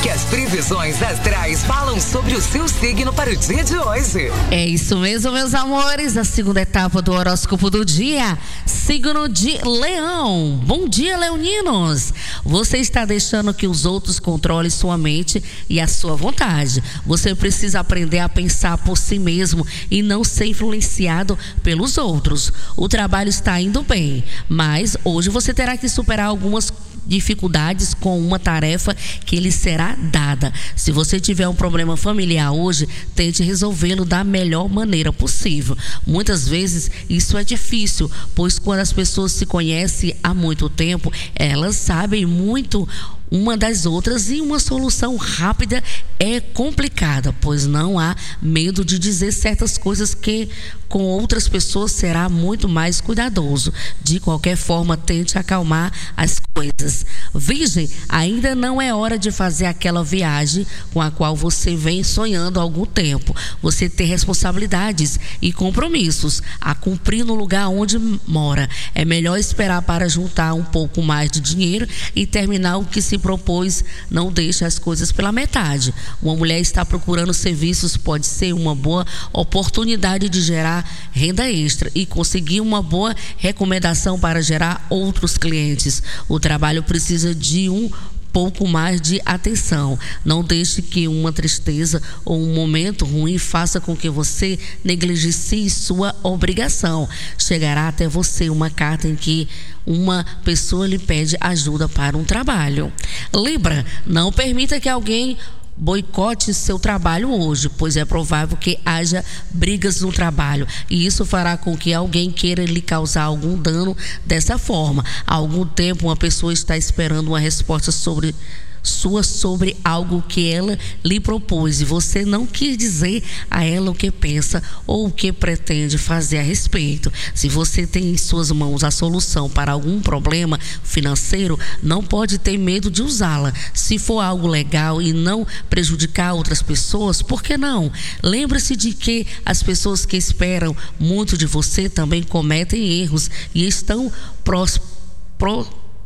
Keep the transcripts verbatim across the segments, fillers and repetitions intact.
que as previsões astrais falam sobre o seu signo para o dia de hoje. É isso mesmo, meus amores. A segunda etapa do horóscopo do dia, signo de Leão. Bom dia, leoninos. Você está deixando que os outros controlem sua mente e a sua vontade. Você precisa aprender a pensar por si mesmo e não ser influenciado pelos outros. O trabalho está indo bem, mas hoje você terá que superar algumas dificuldades com uma tarefa que lhe será dada. Se você tiver um problema familiar hoje, tente resolvê-lo da melhor maneira possível. Muitas vezes isso é difícil, pois quando as pessoas se conhecem há muito tempo, elas sabem muito uma das outras e uma solução rápida é complicada, pois não há medo de dizer certas coisas que com outras pessoas será muito mais cuidadoso. De qualquer forma, tente acalmar as coisas. Virgem, ainda não é hora de fazer aquela viagem com a qual você vem sonhando há algum tempo. Você tem responsabilidades e compromissos a cumprir no lugar onde mora. É melhor esperar para juntar um pouco mais de dinheiro e terminar o que se propôs. Não deixe as coisas pela metade. Uma mulher está procurando serviços, pode ser uma boa oportunidade de gerar renda extra e conseguir uma boa recomendação para gerar outros clientes. O trabalho precisa de um pouco mais de atenção. Não deixe que uma tristeza ou um momento ruim faça com que você negligencie sua obrigação. Chegará até você uma carta em que uma pessoa lhe pede ajuda para um trabalho. Libra, não permita que alguém boicote seu trabalho hoje, pois é provável que haja brigas no trabalho e isso fará com que alguém queira lhe causar algum dano dessa forma. Há algum tempo uma pessoa está esperando uma resposta sobre sua sobre algo que ela lhe propôs e você não quis dizer a ela o que pensa ou o que pretende fazer a respeito. Se você tem em suas mãos a solução para algum problema financeiro, não pode ter medo de usá-la. Se for algo legal e não prejudicar outras pessoas, por que não? Lembre-se de que as pessoas que esperam muito de você também cometem erros e estão prós, pró,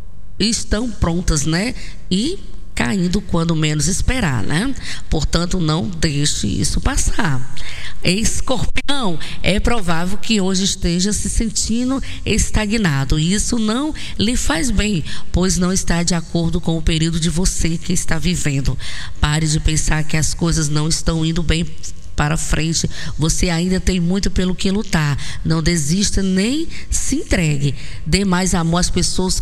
estão prontas, né? E caindo quando menos esperar, né? Portanto, não deixe isso passar. Escorpião, é provável que hoje esteja se sentindo estagnado e isso não lhe faz bem, pois não está de acordo com o período de você que está vivendo. Pare de pensar que as coisas não estão indo bem para frente, você ainda tem muito pelo que lutar. Não desista nem se entregue. Dê mais amor às pessoas